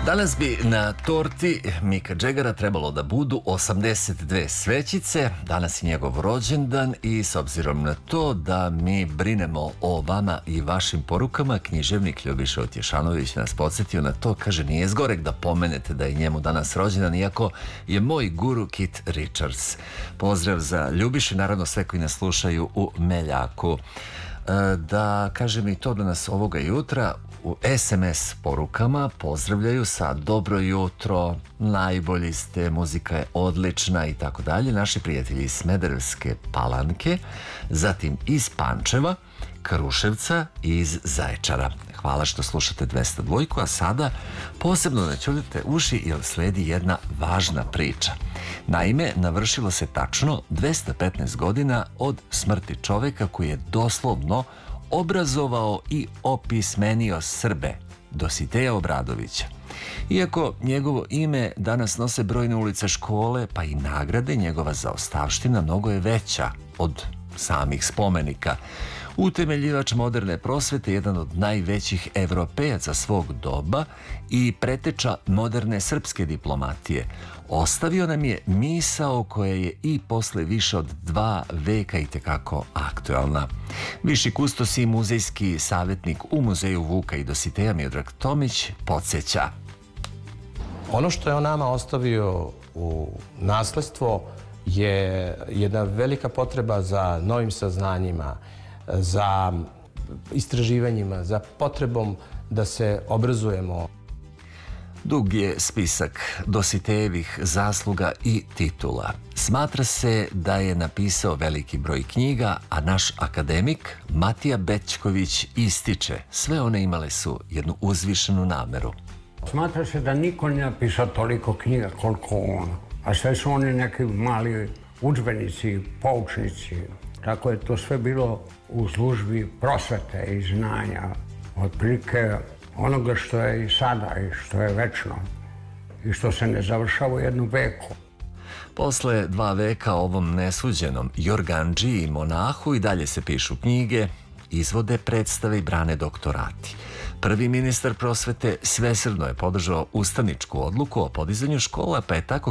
Danas bi na torti Mika Džegara trebalo da budu 82 svećice. Danas je njegov rođendan i s obzirom na to da mi brinemo o vama i vašim porukama, književnik Ljubiša Utješanović nas podsjetio na to. Kaže, nije zgorek da pomenete da je njemu danas rođendan, iako je moj guru Kit Richards. Pozdrav za Ljubišu i naravno sve koji nas slušaju u Meljaku. Da kažem i to da nas ovoga jutra u SMS porukama pozdravljaju sa dobro jutro, najbolji ste, muzika je odlična i tako dalje. Naši prijatelji iz Smederevske Palanke, zatim iz Pančeva, Kruševca i iz Zaječara. Hvala što slušate 202, a sada posebno ne ćuljete uši jer sledi jedna važna priča. Naime, navršilo se tačno 215 godina od smrti čoveka koji je doslovno obrazovao i opismenio Srbe, Dositeja Obradovića. Iako njegovo ime danas nose brojne ulice, škole, pa i nagrade, njegova zaostavština mnogo je veća od samih spomenika. Utemeljivač moderne prosvete, jedan od najvećih evropejaca svog doba i preteča moderne srpske diplomatije, ostavio nam je misao koja je i posle više od 2 veka itekako aktuelna. Viši kustos i muzejski savjetnik u Muzeju Vuka i Dositeja Miodrag Tomić podsjeća. Ono što je on nama ostavio u nasledstvo je jedna velika potreba za novim saznanjima, za istraživanjima, za potrebom da se obrazujemo. Dug je spisak Dositejevih zasluga i titula. Smatra se da je napisao veliki broj knjiga, a naš akademik Matija Bećković ističe, sve one imale su jednu uzvišenu nameru. Smatra se da niko ne napisao toliko knjiga koliko on, a sve su oni neki mali udžbenici, poučnici. Tako je to sve bilo u službi prosvete i znanja, otprilike onoga što je i sada i što je večno i što se ne završava u jednu veku. Posle 2 veka ovom nesuđenom jorgandži i monahu i dalje se pišu knjige, izvode predstave i brane doktorati. Prvi ministar prosvete svesrdno je podržao ustaničku odluku o podizanju škola, pa je tako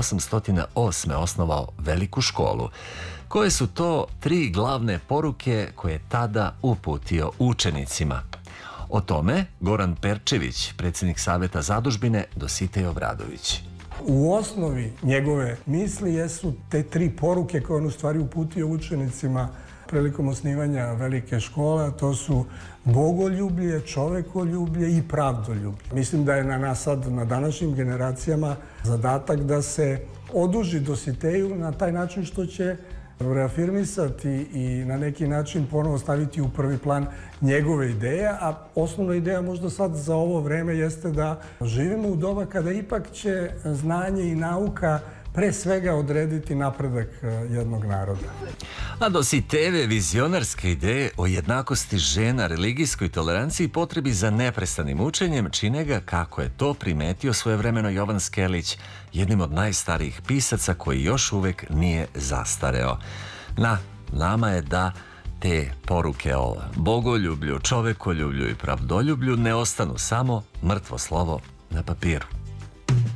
1808. osnovao veliku školu. Koje su to 3 glavne poruke koje je tada uputio učenicima? O tome Goran Perčević, predsjednik Saveta zadužbine Dositej Obradović. U osnovi njegove misli jesu te 3 poruke koje on u stvari uputio učenicima prilikom osnivanja velike škole, a to su bogoljublje, čovekoljublje i pravdoljublje. Mislim da je na nas sad, na današnjim generacijama, zadatak da se oduži Dositeju na taj način što će reafirmisati i na neki način ponovo staviti u prvi plan njegove ideje, a osnovna ideja možda sad za ovo vreme jeste da živimo u doba kada ipak će znanje i nauka pre svega odrediti napredak jednog naroda. A Dositejeve vizionarske ideje o jednakosti žena, religijskoj toleranciji i potrebi za neprestanim učenjem čine ga, kako je to primetio svojevremeno Jovan Skerlić, jednim od najstarijih pisaca koji još uvek nije zastareo. Na nama je da te poruke o bogoljublju, čovekoljublju i pravdoljublju ne ostanu samo mrtvo slovo na papiru.